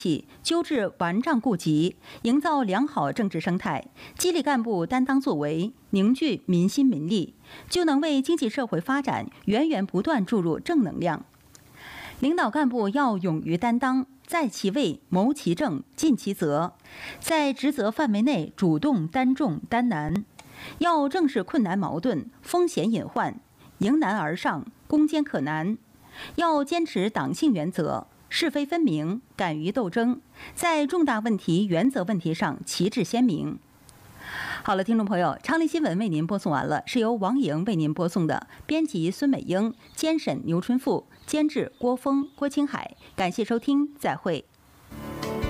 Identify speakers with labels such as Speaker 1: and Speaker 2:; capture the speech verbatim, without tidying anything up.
Speaker 1: 纠治顽瘴痼疾，营造良好政治生态，激励干部担当作为，凝聚民心民力，就能为经济社会发展源源不断注入正能量。领导干部要勇于担当，在其位谋其政，尽其责，在职责范围内主动担重担难，要正视困难矛盾、风险隐患，迎难而上，攻坚克难。要坚持党性原则，是非分明，敢于斗争，在重大问题、原则问题上旗帜鲜明。好了，听众朋友，昌黎新闻为您播送完了，是由王莹为您播送的，编辑孙美英，监审牛春富，监制郭峰、郭青海。感谢收听，再会。